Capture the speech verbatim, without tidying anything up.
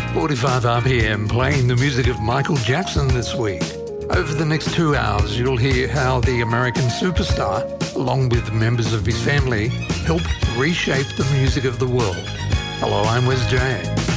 forty-five R P M, playing the music of Michael Jackson this week. Over the next two hours, you'll hear how the American superstar, along with members of his family, helped reshape the music of the world. Hello, I'm Wes J.